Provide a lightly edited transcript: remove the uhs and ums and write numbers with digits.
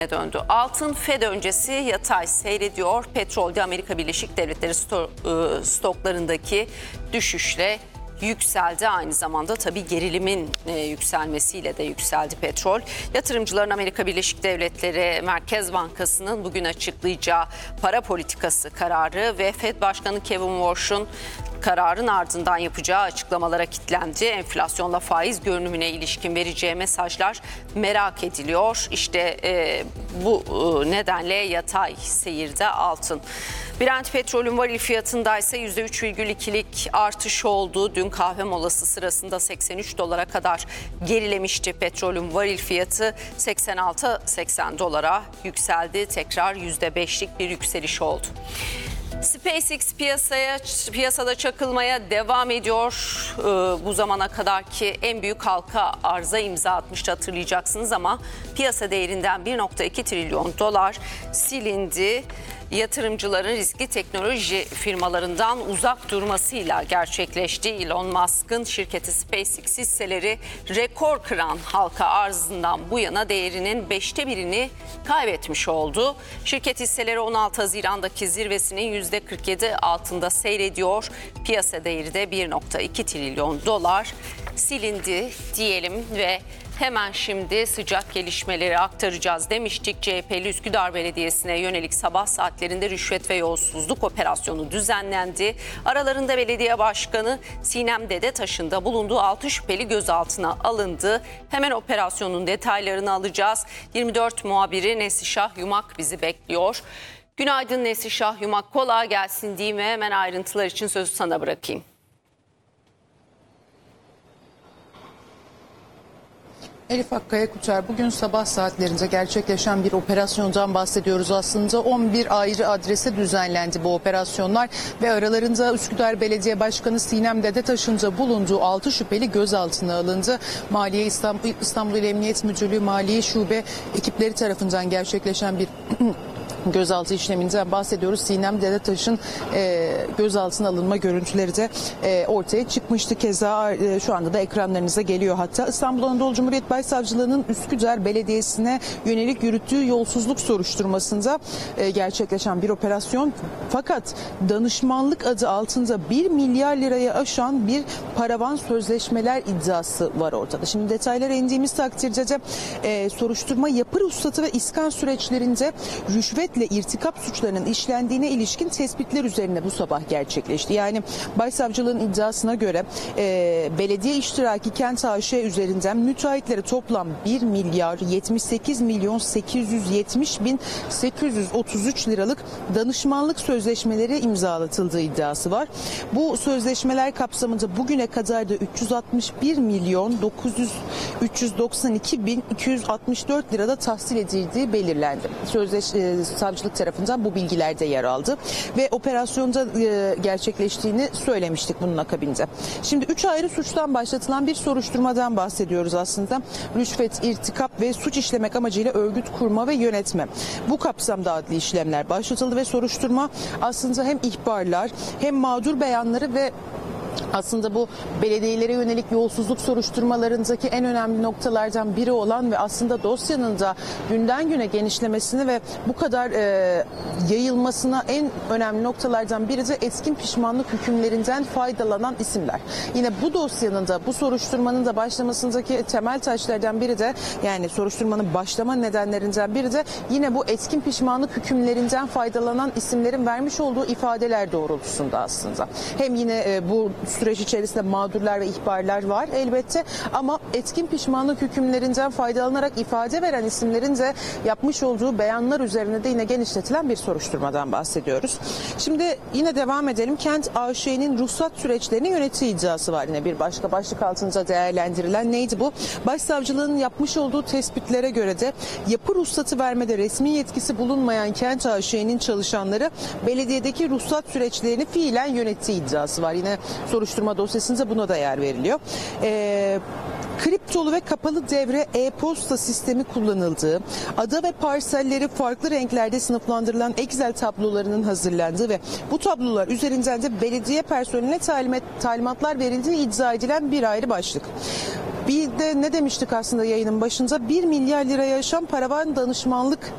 döndü. Altın Fed öncesi yatay seyrediyor. Petrolde Amerika Birleşik Devletleri stoklarındaki düşüşle yükseldi. Aynı zamanda tabii gerilimin yükselmesiyle de yükseldi petrol. Yatırımcıların Amerika Birleşik Devletleri Merkez Bankası'nın bugün açıklayacağı para politikası kararı ve Fed Başkanı Kevin Warsh'un kararın ardından yapacağı açıklamalara kilitlendi. Enflasyonla faiz görünümüne ilişkin vereceği mesajlar merak ediliyor. İşte bu nedenle yatay seyirde altın. Brent petrolün varil fiyatında ise %3,2'lik artış oldu. Dün kahve molası sırasında 83 dolara kadar gerilemişti. Petrolün varil fiyatı 86-80 dolara yükseldi. Tekrar %5'lik bir yükseliş oldu. SpaceX piyasada çakılmaya devam ediyor. Bu zamana kadarki en büyük halka arza imza atmıştı, hatırlayacaksınız, ama piyasa değerinden 1,2 trilyon dolar silindi. Yatırımcıların riskli teknoloji firmalarından uzak durmasıyla gerçekleşti. Elon Musk'ın şirketi SpaceX hisseleri rekor kıran halka arzından bu yana değerinin 5'te 1'ini kaybetmiş oldu. Şirket hisseleri 16 Haziran'daki zirvesinin %47 altında seyrediyor. Piyasa değeri de 1,2 trilyon dolar silindi diyelim ve hemen şimdi sıcak gelişmeleri aktaracağız demiştik. CHP'li Üsküdar Belediyesi'ne yönelik sabah saatlerinde rüşvet ve yolsuzluk operasyonu düzenlendi. Aralarında belediye başkanı Sinem Dedetaş'ın da bulunduğu 6 şüpheli gözaltına alındı. Hemen operasyonun detaylarını alacağız. 24 muhabiri Neslişah Yumak bizi bekliyor. Günaydın Neslişah Yumak, kolay gelsin diyeyim ve hemen ayrıntılar için sözü sana bırakayım. Elif Akkaya Kuçer, bugün sabah saatlerinde gerçekleşen bir operasyondan bahsediyoruz aslında. 11 ayrı adrese düzenlendi bu operasyonlar ve aralarında Üsküdar Belediye Başkanı Sinem Dedetaş'ın da bulunduğu 6 şüpheli gözaltına alındı. Maliye İstanbul İl Emniyet Müdürlüğü Maliye Şube ekipleri tarafından gerçekleşen bir gözaltı işleminden bahsediyoruz. Sinem Dedetaş'ın gözaltına alınma görüntüleri de ortaya çıkmıştı. Keza şu anda da ekranlarınıza geliyor hatta. İstanbul Anadolu Cumhuriyet Başsavcılığı'nın Üsküdar Belediyesi'ne yönelik yürüttüğü yolsuzluk soruşturmasında gerçekleşen bir operasyon. Fakat danışmanlık adı altında 1 milyar liraya aşan bir paravan sözleşmeler iddiası var ortada. Şimdi detaylara indiğimiz takdirde de soruşturma, yapı ruhsatı ve iskan süreçlerinde rüşvetle irtikap suçlarının işlendiğine ilişkin tespitler üzerine bu sabah gerçekleşti. Yani Başsavcılığın iddiasına göre belediye iştiraki Kent AŞ üzerinden müteahhitlere toplam 1 milyar 78 milyon 870 bin 833 liralık danışmanlık sözleşmeleri imzalatıldığı iddiası var. Bu sözleşmeler kapsamında bugüne kadar da 361 milyon 392 bin 264 lirada tahsil edildiği belirlendi. Savcılık tarafından bu bilgiler de yer aldı ve operasyonda gerçekleştiğini söylemiştik bunun akabinde. Şimdi 3 ayrı suçtan başlatılan bir soruşturmadan bahsediyoruz aslında. Rüşvet, irtikap ve suç işlemek amacıyla örgüt kurma ve yönetme. Bu kapsamda adli işlemler başlatıldı ve soruşturma aslında hem ihbarlar hem mağdur beyanları ve aslında bu belediyelere yönelik yolsuzluk soruşturmalarındaki en önemli noktalardan biri olan ve aslında dosyanın da günden güne genişlemesini ve bu kadar yayılmasına en önemli noktalardan biri de etkin pişmanlık hükümlerinden faydalanan isimler. Yine bu dosyanın da, bu soruşturmanın da başlamasındaki temel taşlardan biri de, yani soruşturmanın başlama nedenlerinden biri de yine bu etkin pişmanlık hükümlerinden faydalanan isimlerin vermiş olduğu ifadeler doğrultusunda aslında. Hem yine bu süreç içerisinde mağdurlar ve ihbarlar var elbette, ama etkin pişmanlık hükümlerinden faydalanarak ifade veren isimlerin de yapmış olduğu beyanlar üzerine de yine genişletilen bir soruşturmadan bahsediyoruz. Şimdi yine devam edelim. Kent AŞ'nin ruhsat süreçlerini yönettiği iddiası var. Yine bir başka başlık altında değerlendirilen neydi bu? Başsavcılığın yapmış olduğu tespitlere göre de yapı ruhsatı vermede resmi yetkisi bulunmayan Kent AŞ'nin çalışanları belediyedeki ruhsat süreçlerini fiilen yönettiği iddiası var. Yine soruşturma dosyasında buna da yer veriliyor. Kriptolu ve kapalı devre e-posta sistemi kullanıldığı, ada ve parselleri farklı renklerde sınıflandırılan Excel tablolarının hazırlandığı ve bu tablolar üzerinden de belediye personeline talimatlar verildiği iddia edilen bir ayrı başlık. Bir de ne demiştik aslında yayının başında? 1 milyar liraya aşan paravan danışmanlık